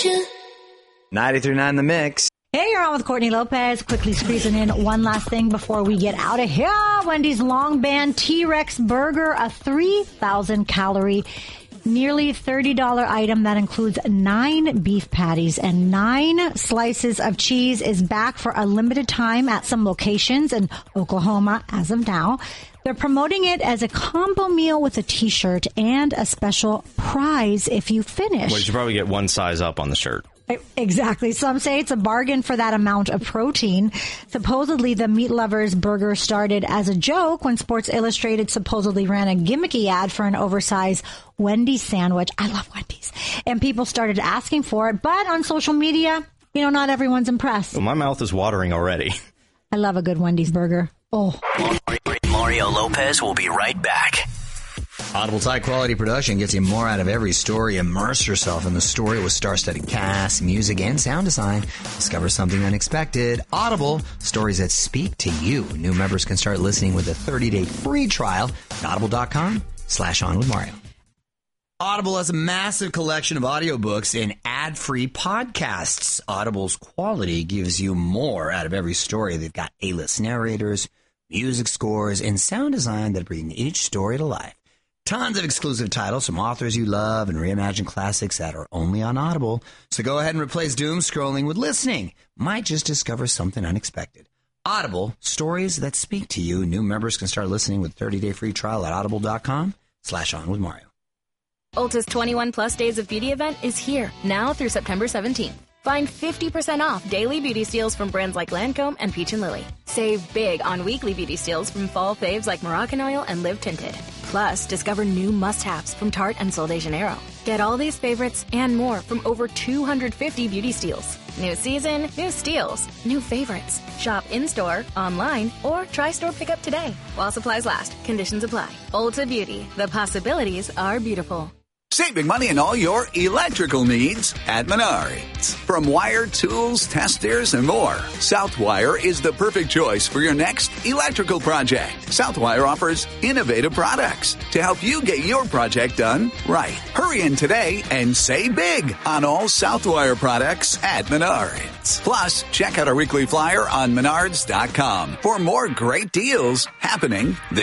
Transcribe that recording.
you. 93.9 The Mix. Hey, you're on with Courtney Lopez. Quickly squeezing in one last thing before we get out of here. Wendy's Long Band T-Rex Burger, a 3,000-calorie, nearly $30 item that includes 9 beef patties and 9 slices of cheese, is back for a limited time at some locations in Oklahoma as of now. They're promoting it as a combo meal with a T-shirt and a special prize if you finish. Well, you should probably get one size up on the shirt. Exactly. Some say it's a bargain for that amount of protein. Supposedly, the Meat Lovers burger started as a joke when Sports Illustrated supposedly ran a gimmicky ad for an oversized Wendy's sandwich. I love Wendy's. And people started asking for it. But on social media, not everyone's impressed. Well, my mouth is watering already. I love a good Wendy's burger. Oh. Mario Lopez will be right back. Audible's high-quality production gets you more out of every story. Immerse yourself in the story with star-studded cast, music, and sound design. Discover something unexpected. Audible, stories that speak to you. New members can start listening with a 30-day free trial at audible.com/onwithmario. Audible has a massive collection of audiobooks and ad-free podcasts. Audible's quality gives you more out of every story. They've got A-list narrators, music scores, and sound design that bring each story to life. Tons of exclusive titles from authors you love and reimagined classics that are only on Audible. So go ahead and replace doom scrolling with listening. Might just discover something unexpected. Audible, stories that speak to you. New members can start listening with 30-day free trial at audible.com/onwithmario. Ulta's 21 Plus Days of Beauty event is here, now through September 17th. Find 50% off daily beauty steals from brands like Lancome and Peach & Lily. Save big on weekly beauty steals from fall faves like Moroccan Oil and Live Tinted. Plus, discover new must-haves from Tarte and Sol de Janeiro. Get all these favorites and more from over 250 beauty steals. New season, new steals, new favorites. Shop in-store, online, or try store pickup today. While supplies last, conditions apply. Ulta Beauty, the possibilities are beautiful. Saving money on all your electrical needs at Menards. From wire, tools, testers, and more, Southwire is the perfect choice for your next electrical project. Southwire offers innovative products to help you get your project done right. Hurry in today and save big on all Southwire products at Menards. Plus, check out our weekly flyer on Menards.com for more great deals happening this